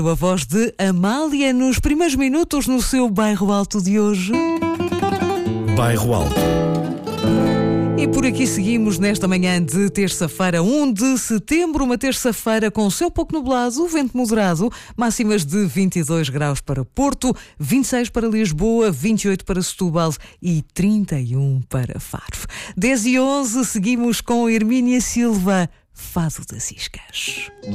A voz de Amália nos primeiros minutos no seu Bairro Alto de hoje. Bairro Alto. E por aqui seguimos nesta manhã de terça-feira, 1 de setembro, uma terça-feira com céu pouco nublado, vento moderado, máximas de 22 graus para Porto, 26 para Lisboa, 28 para Setúbal e 31 para Faro. 10 e 11, seguimos com Hermínia Silva, Fado das Iscas.